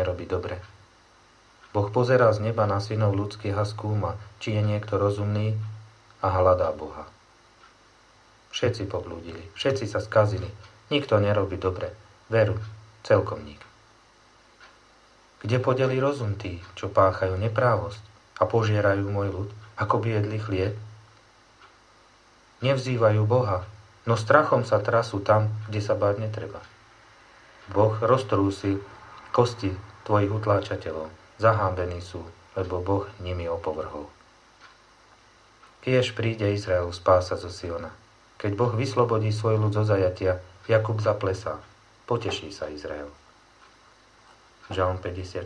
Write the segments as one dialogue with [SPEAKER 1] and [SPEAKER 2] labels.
[SPEAKER 1] nerobí dobre. Boh pozerá z neba na synov ľudských a skúma, či je niekto rozumný a hľadá Boha. Všetci poblúdili, všetci sa skazili, nikto nerobí dobre, veru, celkom nik. Kde podeli rozum tí, čo páchajú neprávosť a požierajú môj ľud, ako by jedli chlieb? Nevzývajú Boha, no strachom sa trasú tam, kde sa báť netreba. Boh roztrúsi kosti tvojich utláčateľov, zahámbení sú, lebo Boh nimi opovrhol. Kiež príde Izrael spása zo Siona. Keď Boh vyslobodí svoj ľud zo zajatia, Jakub zaplesá. Poteší sa Izrael. Žalm 54.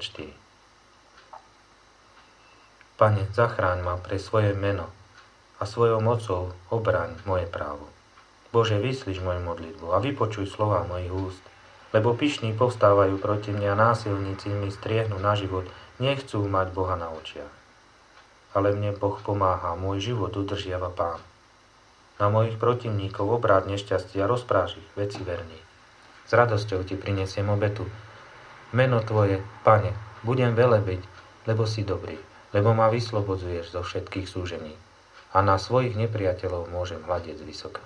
[SPEAKER 1] Pane, zachráň ma pre svoje meno a svojou mocou obráň moje právo. Bože, vyslíš moju modlitbu a vypočuj slová mojich úst, lebo pyšní povstávajú proti mne a násilníci mi striehnú na život, nechcú mať Boha na očiach. Ale mne Boh pomáha, môj život udržiava Pán. Na mojich protivníkov obráť nešťastie a rozpráš ich, veci verní. S radosťou ti prinesiem obetu. Meno tvoje, Pane, budem velebiť, lebo si dobrý, lebo ma vyslobodzuješ zo všetkých súžení a na svojich nepriateľov môžem hľadieť zvysoka.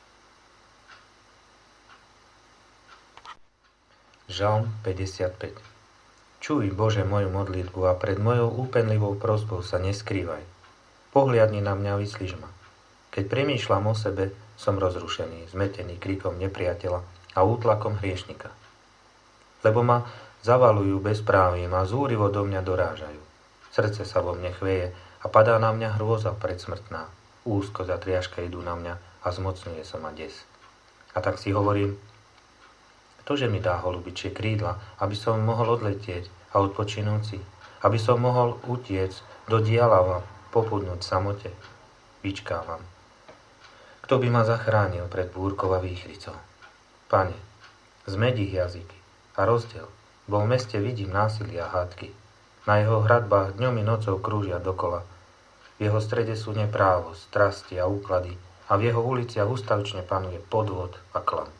[SPEAKER 1] Žalm 55. Čuj, Bože, moju modlitbu a pred mojou úpenlivou prosbou sa neskrývaj. Pohliadni na mňa a vyslíš ma. Keď premýšľam o sebe, som rozrušený, zmetený krikom nepriateľa a útlakom hriešnika. Lebo ma zavalujú bezprávím a zúrivo do mňa dorážajú. Srdce sa vo mne chveje a padá na mňa hrôza predsmrtná. Úzkosť a triažka idú na mňa a zmocňuje sa ma des. A tak si hovorím, ktože mi dá holubičie krídla, aby som mohol odletieť a odpočinúť si, aby som mohol utiecť do dialava, popudnúť v samote. Vyčkávam. Kto by ma zachránil pred búrkou a výchricou? Pane, zmed ich jazyky a rozdiel, bo v meste vidím násilie a hádky. Na jeho hradbách dňom i nocou krúžia dokola. V jeho strede sú neprávosť, strasti a úklady a v jeho uliciach ustavične panuje podvod a klam.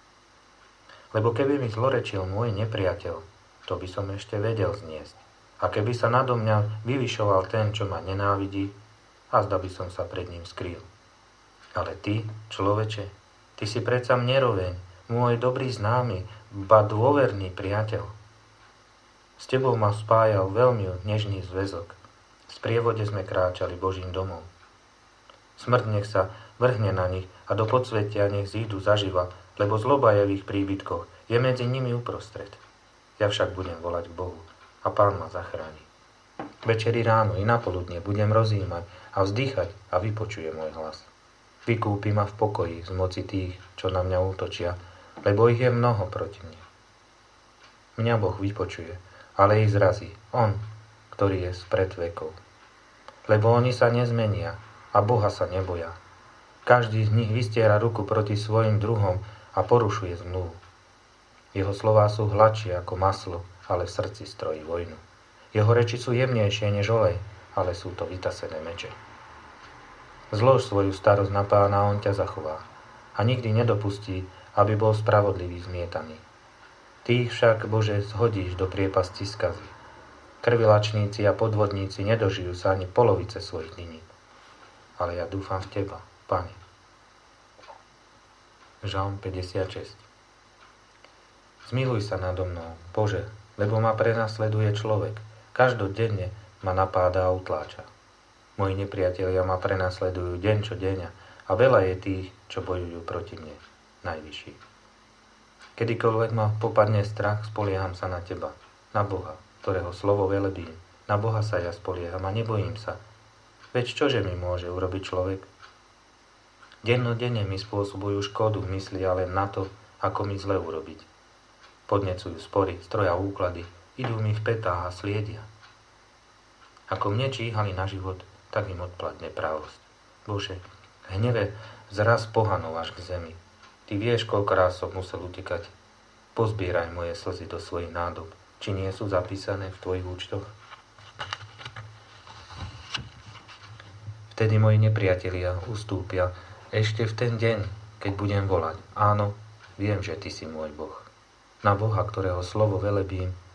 [SPEAKER 1] Lebo keby mi zlorečil môj nepriateľ, to by som ešte vedel zniesť. A keby sa nado mňa vyvyšoval ten, čo ma nenávidí, azda by som sa pred ním skrýl. Ale ty, človeče, ty si predsa neroveň, môj dobrý známy, ba dôverný priateľ. S tebou ma spájal veľmi nežný zväzok. V sprievode sme kráčali Božím domom. Smrť nech sa vrhne na nich a do podsvetia nech zídu zaživa, lebo zloba je v ich príbytkoch, je medzi nimi uprostred. Ja však budem volať k Bohu a Pán ma zachráni. Večeri ráno i napoludne budem rozjímať a vzdýchať a vypočuje môj hlas. Vykúpi ma v pokoji z moci tých, čo na mňa útočia, lebo ich je mnoho proti mne. Mňa Boh vypočuje, ale ich zrazí, on, ktorý je spred vekov. Lebo oni sa nezmenia a Boha sa neboja. Každý z nich vystiera ruku proti svojim druhom a porušuje zmluvu. Jeho slová sú hladšie ako maslo, ale v srdci strojí vojnu. Jeho reči sú jemnejšie než olej, ale sú to vytasené meče. Zlož svoju starosť na Pána, on ťa zachová a nikdy nedopustí, aby bol spravodlivý zmietaný. Ty však, Bože, zhodíš do priepasti skazy. Krvilačníci a podvodníci nedožijú sa ani polovice svojich dní. Ale ja dúfam v Teba, Pane. Žalm 56. Zmiluj sa nado mnou, Bože, lebo ma prenasleduje človek. Každodenne ma napáda a utláča. Moji nepriatelia ma prenasledujú deň čo deň a veľa je tých, čo bojujú proti mne, najvyšší. Kedykoľvek ma popadne strach, spolieham sa na Teba, na Boha, ktorého slovo velebím. Na Boha sa ja spolieham a nebojím sa. Veď čože mi môže urobiť človek? Dennodenne mi spôsobujú škodu v mysli, ale na to, ako mi zle urobiť. Podnecujú spory, stroja úklady, idú mi v petách a sliedia. Ako mne číhali na život, tak im odplať neprávosť. Bože, hneve zraz pohanov až k zemi. Ty vieš, koľko raz som musel utekať. Pozbieraj moje slzy do svojich nádob, či nie sú zapísané v tvojich účtoch. Vtedy moji nepriatelia ustúpia ešte v ten deň, keď budem volať. Áno, viem, že Ty si môj Boh. Na Boha, ktorého slovo velebím,